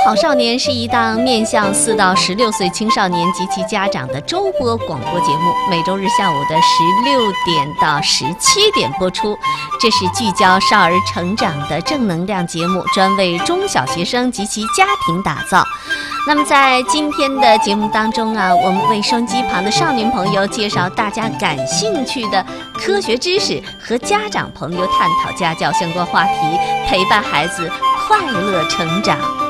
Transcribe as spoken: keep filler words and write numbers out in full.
好少年》是一档面向四到十六岁青少年及其家长的周播广播节目，每周日下午的十六点到十七点播出。这是聚焦少儿成长的正能量节目，专为中小学生及其家庭打造。那么在今天的节目当中啊，我们为收音机旁的少年朋友介绍大家感兴趣的科学知识，和家长朋友探讨家教相关话题，陪伴孩子快乐成长。